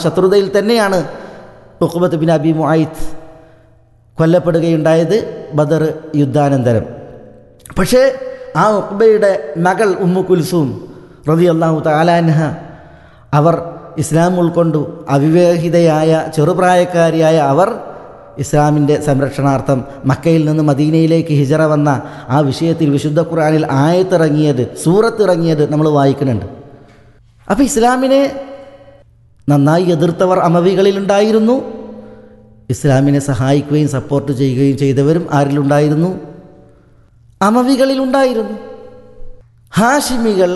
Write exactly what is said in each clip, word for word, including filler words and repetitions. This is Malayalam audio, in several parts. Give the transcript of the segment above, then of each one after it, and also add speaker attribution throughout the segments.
Speaker 1: ശത്രുതയിൽ തന്നെയാണ് ഉഖ്ബത്ത് ബിൻ അബി മുഅയ്ത്ത് കൊല്ലപ്പെടുകയുണ്ടായത് ബദർ യുദ്ധാനന്തരം. പക്ഷേ ആ ഉഖ്ബയുടെ മകൾ ഉമ്മു കുൽസൂം റളിയല്ലാഹു തആല അൻഹ അവർ ഇസ്ലാം ഉൾക്കൊണ്ടു. അവിവാഹിതയായ ചെറുപ്രായക്കാരിയായ അവർ ഇസ്ലാമിൻ്റെ സംരക്ഷണാർത്ഥം മക്കയിൽ നിന്ന് മദീനയിലേക്ക് ഹിജറ വന്ന ആ വിഷയത്തിൽ വിശുദ്ധ ഖുർആനിൽ ആയത്തിറങ്ങിയത്, സൂറത്തിറങ്ങിയത് നമ്മൾ വായിക്കുന്നുണ്ട്. അപ്പോൾ ഇസ്ലാമിനെ നന്നായി എതിർത്തവർ അമവികളിലുണ്ടായിരുന്നു. ഇസ്ലാമിനെ സഹായിക്കുകയും സപ്പോർട്ട് ചെയ്യുകയും ചെയ്തവരും ആരിലുണ്ടായിരുന്നു? അമവികളിലുണ്ടായിരുന്നു. ഹാഷിമികൾ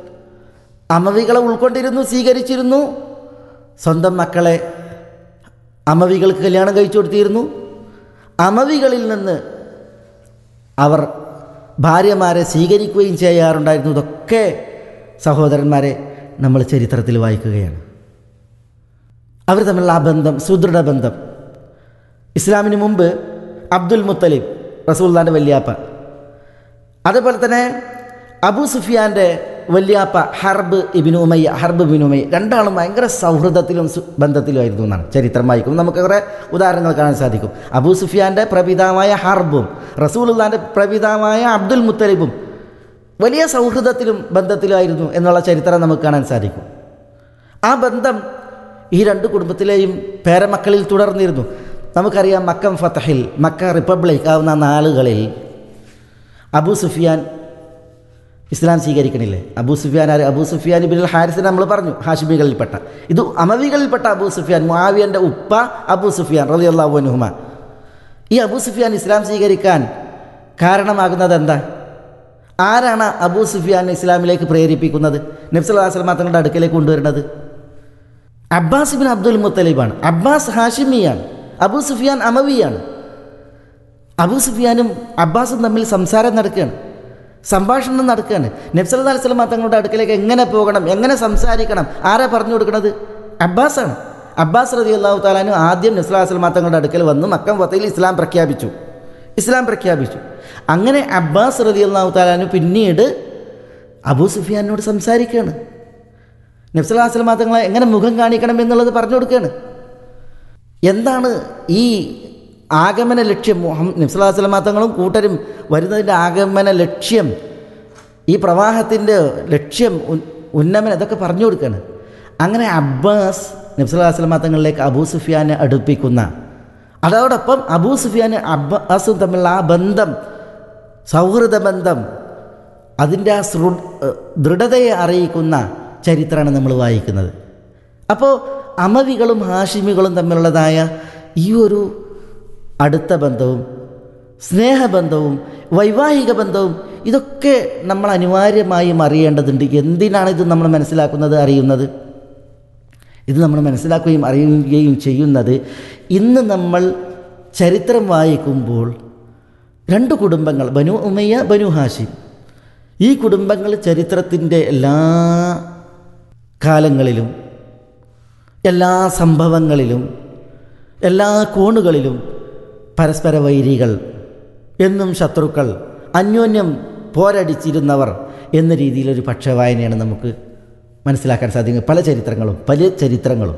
Speaker 1: അമവികളെ ഉൾക്കൊണ്ടിരുന്നു, സ്വീകരിച്ചിരുന്നു. സ്വന്തം മക്കളെ അമവികൾക്ക് കല്യാണം കഴിച്ചു കൊടുത്തിരുന്നു. അമവികളിൽ നിന്ന് അവർ ഭാര്യമാരെ സ്വീകരിക്കുകയും ചെയ്യാറുണ്ടായിരുന്നു. ഇതൊക്കെ സഹോദരന്മാരെ നമ്മൾ ചരിത്രത്തിൽ വായിക്കുകയാണ്. അവർ തമ്മിലുള്ള ആ ബന്ധം, സുദൃഢ ബന്ധം. ഇസ്ലാമിന് മുമ്പ് അബ്ദുൽ മുത്തലിബ് റസൂലുള്ളാഹിൻ്റെ വല്യാപ്പ, അതേപോലെ തന്നെ അബൂ സുഫിയാൻ്റെ വല്യാപ്പ ഹർബ് ഇബ്നു ഉമയ്യ, ഹർബ് ഇബ്നു ഉമയ്യ, രണ്ടാളും ഭയങ്കര സൗഹൃദത്തിലും ബന്ധത്തിലുമായിരുന്നു എന്നാണ് ചരിത്രം വായിക്കും. നമുക്ക് കുറേ ഉദാഹരണങ്ങൾ കാണാൻ സാധിക്കും. അബൂ സുഫിയാൻ്റെ പ്രപിതാവായ ഹർബും റസൂലുള്ളാഹിൻ്റെ പ്രപിതാവായ അബ്ദുൽ മുത്തലിബും വലിയ സൗഹൃദത്തിലും ബന്ധത്തിലുമായിരുന്നു എന്നുള്ള ചരിത്രം നമുക്ക് കാണാൻ സാധിക്കും. ആ ബന്ധം ഈ രണ്ട് കുടുംബത്തിലെയും പേരമക്കളിൽ തുടർന്നിരുന്നു. നമുക്കറിയാം, മക്കം ഫതഹിൽ, മക്ക റിപ്പബ്ലിക് ആവുന്ന നാളുകളിൽ അബൂ സുഫിയാൻ ഇസ്ലാം സ്വീകരിക്കണില്ലേ? അബൂ സുഫിയാൻ ആര്? അബൂ സുഫിയാൻ ഇബ്നുൽ ഹാരിസിനെ നമ്മൾ പറഞ്ഞു, ഹാഷിമികളിൽപ്പെട്ട. ഇത് അമവികളിൽപ്പെട്ട അബൂ സുഫിയാൻ, മുആവിയൻ്റെ ഉപ്പ അബൂ സുഫിയാൻ റളിയല്ലാഹു അൻഹുമ. ഈ അബൂ സുഫിയാൻ ഇസ്ലാം സ്വീകരിക്കാൻ കാരണമാകുന്നത് എന്താ? ആരാണ് അബൂ സുഫിയാൻ ഇസ്ലാമിലേക്ക് പ്രേരിപ്പിക്കുന്നത്, നബി സല്ലല്ലാഹു അലൈഹി വസല്ലം തങ്ങളുടെ അടുക്കലേക്ക് കൊണ്ടുവരുന്നത്? Abbas bin Abdul മുത്തലിബാണ്. Abbas ഹാഷിമിയാണ്, Abu Sufyan അമവിയാണ്. Abu സുഫിയാനും അബ്ബാസും തമ്മിൽ സംസാരം നടക്കുകയാണ്, സംഭാഷണം നടക്കുകയാണ്. നബി സല്ലല്ലാഹു അലൈഹി വസല്ലം തങ്ങളുടെ അടുക്കലേക്ക് എങ്ങനെ പോകണം, എങ്ങനെ സംസാരിക്കണം, ആരാ പറഞ്ഞു കൊടുക്കുന്നത്? അബ്ബാസാണ്. അബ്ബാസ് റളിയല്ലാഹു തആല അൻഹു ആദ്യം നബി സല്ലല്ലാഹു അലൈഹി വസല്ലം തങ്ങളുടെ അടുക്കൽ വന്ന് മക്കം ഫതഹിൽ ഇസ്ലാം പ്രഖ്യാപിച്ചു ഇസ്ലാം പ്രഖ്യാപിച്ചു അങ്ങനെ അബ്ബാസ് റളിയല്ലാഹു തആല അൻഹു പിന്നീട് അബൂ സുഫിയാനോട് സംസാരിക്കുകയാണ്. നബി സല്ലല്ലാഹു അലൈഹി വസല്ലം തങ്ങളെ എങ്ങനെ മുഖം കാണിക്കണം എന്നുള്ളത് പറഞ്ഞു കൊടുക്കുകയാണ്. എന്താണ് ഈ ആഗമന ലക്ഷ്യം? മുഹമ്മദ് നബി സല്ലല്ലാഹു അലൈഹി വസല്ലം തങ്ങളും കൂട്ടരും വരുന്നതിൻ്റെ ആഗമന ലക്ഷ്യം, ഈ പ്രവാഹത്തിൻ്റെ ലക്ഷ്യം, ഉന്നമനം, ഇതൊക്കെ പറഞ്ഞു കൊടുക്കുകയാണ്. അങ്ങനെ അബ്ബാസ് നബി സല്ലല്ലാഹു അലൈഹി വസല്ലം തങ്ങളിലേക്ക് അബൂ സുഫിയാനെ അടുപ്പിക്കുന്ന, അതോടൊപ്പം അബൂ സുഫിയാൻ അബ്ബാസും തമ്മിലുള്ള ആ ബന്ധം, സൗഹൃദ ബന്ധം, അതിൻ്റെ ആ ദൃഢതയെ അറിയിക്കുന്ന ചരിത്രമാണ് നമ്മൾ വായിക്കുന്നത്. അപ്പോൾ അമവികളും ഹാഷിമികളും തമ്മിലുള്ളതായ ഈ ഒരു അടുത്ത ബന്ധവും സ്നേഹബന്ധവും വൈവാഹിക ബന്ധവും ഇതൊക്കെ നമ്മൾ അനിവാര്യമായും അറിയേണ്ടതുണ്ട്. എന്തിനാണ് ഇത് നമ്മൾ മനസ്സിലാക്കുന്നത്, അറിയുന്നത്? ഇത് നമ്മൾ മനസ്സിലാക്കുകയും അറിയുകയും ചെയ്യുന്നത് ഇന്ന് നമ്മൾ ചരിത്രം വായിക്കുമ്പോൾ രണ്ട് കുടുംബങ്ങൾ, ബനു ഉമയ്യ, ബനു ഹാഷിം, ഈ കുടുംബങ്ങൾ ചരിത്രത്തിൻ്റെ എല്ലാ കാലങ്ങളിലും എല്ലാ സംഭവങ്ങളിലും എല്ലാ കോണുകളിലും പരസ്പര വൈരികൾ, എന്നും ശത്രുക്കൾ, അന്യോന്യം പോരടിച്ചിരുന്നവർ എന്ന രീതിയിലൊരു പക്ഷവായനയാണ് നമുക്ക് മനസ്സിലാക്കാൻ സാധിക്കുന്നത്. പല ചരിത്രങ്ങളും പല ചരിത്രങ്ങളും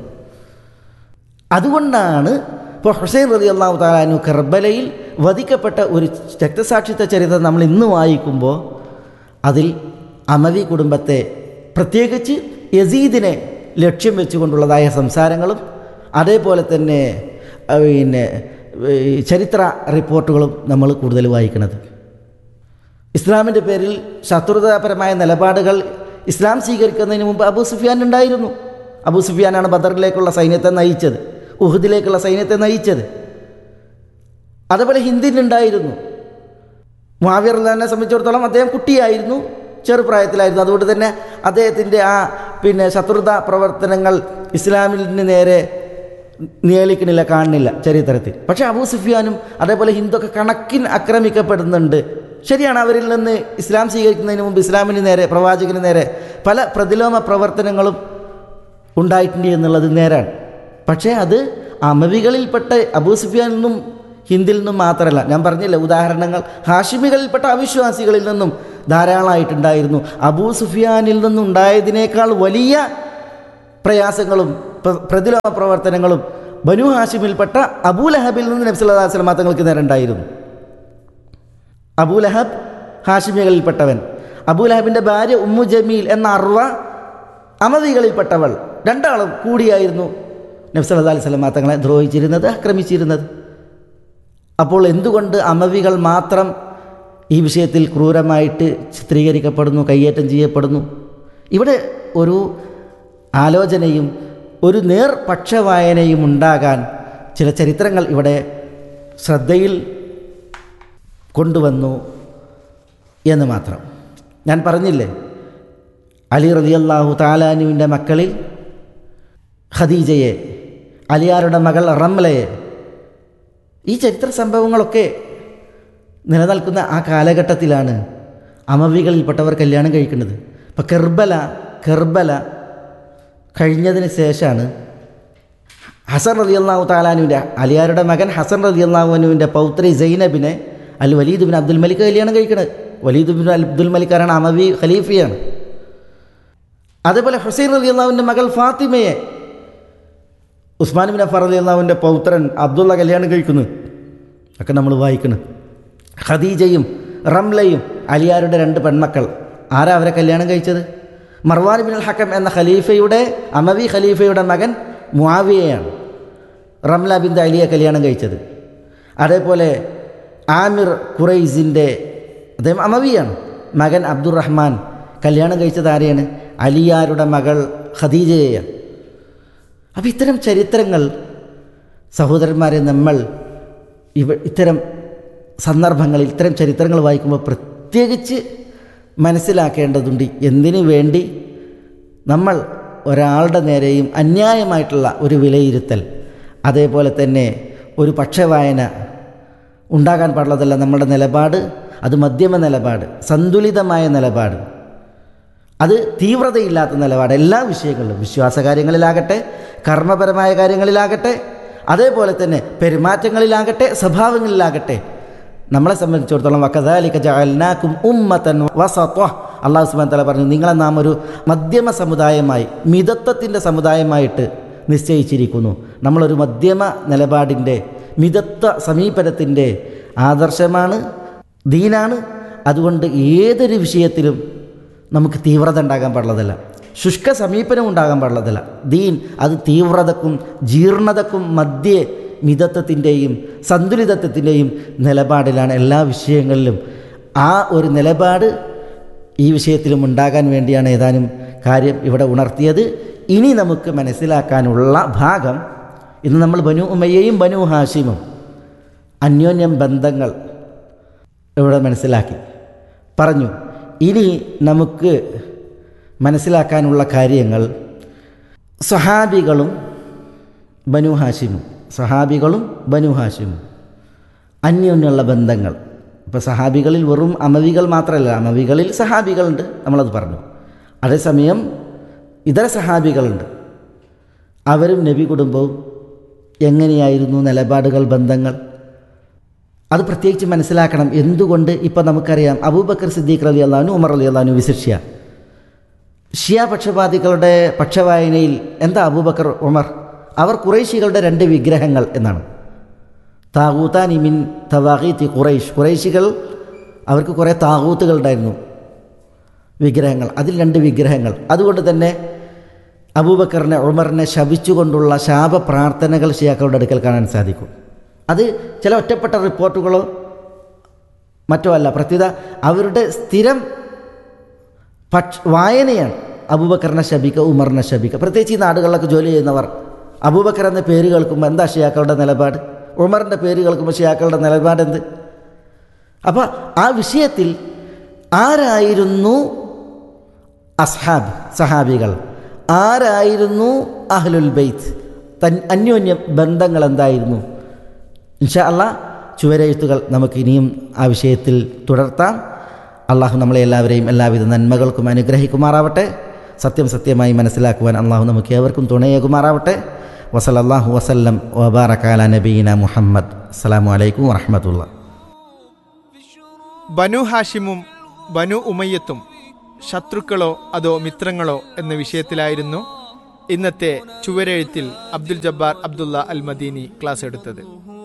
Speaker 1: അതുകൊണ്ടാണ് ഇപ്പോൾ ഹുസൈൻ റളിയല്ലാഹു തആല അൻഹു കർബലയിൽ വധിക്കപ്പെട്ട ഒരു രക്തസാക്ഷിത്വ ചരിത്രം നമ്മൾ ഇന്ന് വായിക്കുമ്പോൾ അതിൽ അമവി കുടുംബത്തെ, പ്രത്യേകിച്ച് യസീദിനെ ലക്ഷ്യം വെച്ചുകൊണ്ടുള്ളതായ സംസാരങ്ങളും അതേപോലെ തന്നെ പിന്നെ ചരിത്ര റിപ്പോർട്ടുകളും നമ്മൾ കൂടുതൽ വായിക്കുന്നത്. ഇസ്ലാമിൻ്റെ പേരിൽ ശത്രുതാപരമായ നിലപാടുകൾ ഇസ്ലാം സ്വീകരിക്കുന്നതിന് മുമ്പ് അബൂ സുഫിയാൻ ഉണ്ടായിരുന്നു. അബൂ സുഫിയാനാണ് ബദറിലേക്കുള്ള സൈന്യത്തെ നയിച്ചത്, ഉഹദിലേക്കുള്ള സൈന്യത്തെ നയിച്ചത്. അതേപോലെ ഹിന്ദിനുണ്ടായിരുന്നു. മുആവിയ റളിയല്ലാഹു അൻഹുവിനെ സംബന്ധിച്ചിടത്തോളം അദ്ദേഹം കുട്ടിയായിരുന്നു, ചെറുപ്രായത്തിലായിരുന്നു. അതുകൊണ്ട് തന്നെ അദ്ദേഹത്തിൻ്റെ ആ പിന്നെ ശത്രുതാ പ്രവർത്തനങ്ങൾ ഇസ്ലാമിന് നേരെ നിയലിക്കണില്ല, കാണുന്നില്ല ചരിത്രത്തിൽ. പക്ഷേ അബൂ സുഫിയാനും അതേപോലെ ഹിന്ദുവൊക്കെ കണക്കിന് ആക്രമിക്കപ്പെടുന്നുണ്ട്. ശരിയാണ്, അവരിൽ നിന്ന് ഇസ്ലാം സ്വീകരിക്കുന്നതിന് മുമ്പ് ഇസ്ലാമിന് നേരെ, പ്രവാചകന് നേരെ പല പ്രതിലോമ പ്രവർത്തനങ്ങളും ഉണ്ടായിട്ടുണ്ട് എന്നുള്ളത് നേരാണ്. പക്ഷേ അത് അമവികളിൽപ്പെട്ട അബൂ സുഫിയാനിൽ നിന്നും ഹിന്ദിൽ നിന്നും മാത്രമല്ല, ഞാൻ പറഞ്ഞില്ല ഉദാഹരണങ്ങൾ ഹാഷിമികളിൽപ്പെട്ട അവിശ്വാസികളിൽ നിന്നും ധാരാളമായിട്ടുണ്ടായിരുന്നു. അബൂ സുഫിയാനിൽ നിന്നുണ്ടായതിനേക്കാൾ വലിയ പ്രയാസങ്ങളും പ്രതിലോമ പ്രവർത്തനങ്ങളും ബനു ഹാഷിമിൽപ്പെട്ട അബൂലഹബിൽ നിന്ന് നബി സല്ലല്ലാഹു അലൈഹി വസല്ലം തങ്ങൾക്ക് നേരെ ഉണ്ടായിരുന്നു. അബൂലഹബ് ഹാഷിമികളിൽപ്പെട്ടവൻ, അബൂലഹബിൻ്റെ ഭാര്യ ഉമ്മു ജമീൽ എന്ന അർവ അമവികളിൽപ്പെട്ടവൾ, രണ്ടാളും കൂടിയായിരുന്നു നബി സല്ലല്ലാഹു അലൈഹി വസല്ലം തങ്ങളെ ദ്രോഹിച്ചിരുന്നത്, ആക്രമിച്ചിരുന്നത്. അപ്പോൾ എന്തുകൊണ്ട് അമവികൾ മാത്രം ഈ വിഷയത്തിൽ ക്രൂരമായിട്ട് ചിത്രീകരിക്കപ്പെടുന്നു, കയ്യേറ്റം ചെയ്യപ്പെടുന്നു? ഇവിടെ ഒരു ആലോചനയും ഒരു നേർപക്ഷവായനയും ഉണ്ടാകാൻ ചില ചരിത്രങ്ങൾ ഇവിടെ ശ്രദ്ധയിൽ കൊണ്ടുവന്നു എന്ന് മാത്രം. ഞാൻ പറഞ്ഞില്ലേ, അലി റളിയല്ലാഹു തആല അൻഹുവിൻ്റെ മക്കളിൽ ഖദീജയെ, അലിയാരുടെ മകൾ റംലയെ, ഈ ചരിത്ര സംഭവങ്ങളൊക്കെ നിലനിൽക്കുന്ന ആ കാലഘട്ടത്തിലാണ് അമവികളിൽപ്പെട്ടവർ കല്യാണം കഴിക്കുന്നത്. ഇപ്പോൾ കെർബല കെർബല കഴിഞ്ഞതിന് ശേഷമാണ് ഹസൻ റളിയല്ലാഹു തആല അൻഹുവിൻ്റെ, അലിയാരുടെ മകൻ ഹസൻ റളിയല്ലാഹു അൻഹുവിൻ്റെ പൗത്രി സൈനബിനെ അൽ വലീദ് ബിൻ അബ്ദുൽ മലിക് കല്യാണം കഴിക്കുന്നത്. വലീദ് ബിൻ അബ്ദുൽ മലിക് ആരാണ്? അമവി ഖലീഫയാണ്. അതേപോലെ ഹുസൈൻ റളിയല്ലാഹുവിൻ്റെ മകൾ ഫാത്തിമയെ ഉസ്മാൻ ബിൻ അഫ്ഫാൻ റളിയല്ലാഹുവിൻ്റെ പൗത്രൻ അബ്ദുള്ള കല്യാണം കഴിക്കുന്നു. ഒക്കെ നമ്മൾ വായിക്കണം. ഖദീജയും റംലയും അലിയാരുടെ രണ്ട് പെൺമക്കൾ. ആരാ അവരെ കല്യാണം കഴിച്ചത്? മർവാൻ ബിൻ അൽ ഹക്കം എന്ന ഖലീഫയുടെ, അമവി ഖലീഫയുടെ മകൻ മുആവിയയാണ് റംല ബിൻ അലിയെ കല്യാണം കഴിച്ചത്. അതേപോലെ ആമിർ ഖുറൈസിൻ്റെ, അദ്ദേഹം അമവിയാണ്, മകൻ അബ്ദുറഹ്മാൻ കല്യാണം കഴിച്ചത് ആരെയാണ്? അലിയാരുടെ മകൾ ഖദീജയെയാണ്. അപ്പം ഇത്തരം ചരിത്രങ്ങൾ സഹോദരന്മാരെ, നമ്മൾ ഇവ ഇത്തരം സന്ദർഭങ്ങളിൽ ഇത്തരം ചരിത്രങ്ങൾ വായിക്കുമ്പോൾ പ്രത്യേകിച്ച് മനസ്സിലാക്കേണ്ടതുണ്ട്. എന്തിനു വേണ്ടി നമ്മൾ ഒരാളുടെ നേരെയും അന്യായമായിട്ടുള്ള ഒരു വിലയിരുത്തൽ, അതേപോലെ തന്നെ ഒരു പക്ഷവായന ഉണ്ടാകാൻ പാടുള്ളതല്ല. നമ്മുടെ നിലപാട് അത് മധ്യമ നിലപാട്, സന്തുലിതമായ നിലപാട്, അത് തീവ്രതയില്ലാത്ത നിലപാട്. എല്ലാ വിഷയങ്ങളിലും, വിശ്വാസ കാര്യങ്ങളിലാകട്ടെ, കർമ്മപരമായ കാര്യങ്ങളിലാകട്ടെ, അതേപോലെ തന്നെ പെരുമാറ്റങ്ങളിലാകട്ടെ, സ്വഭാവങ്ങളിലാകട്ടെ, നമ്മളെ സംബന്ധിച്ചിടത്തോളം വകദാലിക ജഅൽനാകും ഉമ്മതൻ വസത, അല്ലാഹു സുബ്ഹാനഹു വ തആല പറഞ്ഞു, നിങ്ങളെ നാം ഒരു മധ്യമ സമുദായമായി, മിതത്വത്തിൻ്റെ സമുദായമായിട്ട് നിശ്ചയിച്ചിരിക്കുന്നു. നമ്മളൊരു മധ്യമ നിലപാടിൻ്റെ, മിതത്വ സമീപനത്തിൻ്റെ ആദർശമാണ്, ദീനാണ്. അതുകൊണ്ട് ഏതൊരു വിഷയത്തിലും നമുക്ക് തീവ്രത ഉണ്ടാകാൻ പാടുള്ളതല്ല, ശുഷ്ക സമീപനം ഉണ്ടാകാൻ പാടുള്ളതല്ല. ദീൻ അത് തീവ്രതക്കും ജീർണതക്കും മധ്യേ മിതത്വത്തിൻ്റെയും സന്തുലിതത്വത്തിൻ്റെയും നിലപാടിലാണ് എല്ലാ വിഷയങ്ങളിലും. ആ ഒരു നിലപാട് ഈ വിഷയത്തിലും ഉണ്ടാകാൻ വേണ്ടിയാണ് ഏതാനും കാര്യം ഇവിടെ ഉണർത്തിയത്. ഇനി നമുക്ക് മനസ്സിലാക്കാനുള്ള ഭാഗം, ഇന്ന് നമ്മൾ ബനു ഉമയ്യയും ബനു ഹാഷിമും അന്യോന്യം ബന്ധങ്ങൾ ഇവിടെ മനസ്സിലാക്കി പറഞ്ഞു. ഇനി നമുക്ക് മനസ്സിലാക്കാനുള്ള കാര്യങ്ങൾ സ്വഹാബികളും ബനു ഹാഷിമും, സ്വഹാബികളും ബനു ഹാഷിമും അന്യോന്യമുള്ള ബന്ധങ്ങൾ. ഇപ്പോൾ സഹാബികളിൽ വെറും അമവികൾ മാത്രമല്ല, അമവികളിൽ സഹാബികളുണ്ട്, നമ്മളത് പറഞ്ഞു. അതേസമയം ഇതര സഹാബികളുണ്ട്, അവരും നബി കുടുംബവും എങ്ങനെയായിരുന്നു നിലപാടുകൾ, ബന്ധങ്ങൾ, അത് പ്രത്യേകിച്ച് മനസ്സിലാക്കണം. എന്തുകൊണ്ട്? ഇപ്പം നമുക്കറിയാം, അബൂബക്കർ സിദ്ദീഖ് റളിയല്ലാഹു അൻഹു, ഉമർ റളിയല്ലാഹു അൻഹു വിശിഷ്യ ഷിയ പക്ഷപാതികളുടെ പക്ഷവായനയിൽ എന്താ അബൂബക്കർ, ഉമർ? അവർ ഖുറൈശികളുടെ രണ്ട് വിഗ്രഹങ്ങൾ എന്നാണ്. താഗൂത്താനി മിൻ തവാഗീത്തി ഖുറൈഷ്, ഖുറൈശികൾ അവർക്ക് കുറേ താഗൂത്തുകൾ ഉണ്ടായിരുന്നു, വിഗ്രഹങ്ങൾ, അതിൽ രണ്ട് വിഗ്രഹങ്ങൾ. അതുകൊണ്ട് തന്നെ അബൂബക്കറിനെ, ഉമറിനെ ശപിച്ചുകൊണ്ടുള്ള ശാപ പ്രാർത്ഥനകൾ ഷിയാക്കളുടെ അടുക്കൽ കാണാൻ സാധിക്കും. അത് ചില ഒറ്റപ്പെട്ട റിപ്പോർട്ടുകളോ മറ്റോ അല്ല, പ്രത്യേകത അവരുടെ സ്ഥിരം പക്ഷ വായനയാണ്. അബൂബക്കറിനെ ശപിക്കുക, ഉമറിനെ ശപിക്കുക. പ്രത്യേകിച്ച് ഈ നാടുകളിലൊക്കെ ജോലി ചെയ്യുന്നവർ അബൂബക്കർ എന്ന പേര് കേൾക്കുമ്പോൾ എന്താ ഷിയാക്കളുടെ നിലപാട്, ഉമറിൻ്റെ പേര് കേൾക്കുമ്പോൾ ഷിയാക്കളുടെ നിലപാട് എന്ത്? അപ്പോൾ ആ വിഷയത്തിൽ ആരായിരുന്നു അസ്ഹാബ്, സഹാബികൾ, ആരായിരുന്നു അഹ്ലുൽ ബൈത്ത്, തൻ അന്യോന്യ ബന്ധങ്ങൾ എന്തായിരുന്നു? ഇൻഷാ അല്ലാഹ് ചുവരെഴുത്തുകൾ നമുക്ക് ഇനിയും ആ വിഷയത്തിൽ തുടർത്താം. അള്ളാഹു നമ്മളെ എല്ലാവരെയും എല്ലാവിധ നന്മകൾക്കും അനുഗ്രഹിക്കുമാറാവട്ടെ. സത്യം സത്യമായി മനസ്സിലാക്കുവാൻ അള്ളാഹു നമുക്ക് ഏവർക്കും തുണയേകുമാറാവട്ടെ. വസല്ലല്ലാഹു വസല്ലം വബാറക അലാ നബിയിന മുഹമ്മദ്. അസ്സലാമു അലൈക്കും വറഹ്മത്തുള്ളാഹി.
Speaker 2: ബനു ഹാഷിമും ബനു ഉമയ്യത്തും ശത്രുക്കളോ അതോ മിത്രങ്ങളോ എന്ന വിഷയത്തിലായിരുന്നു ഇന്നത്തെ ചുവരെഴുത്തിൽ അബ്ദുൽ ജബ്ബാർ അബ്ദുള്ള അൽ മദീനി ക്ലാസ് എടുത്തത്.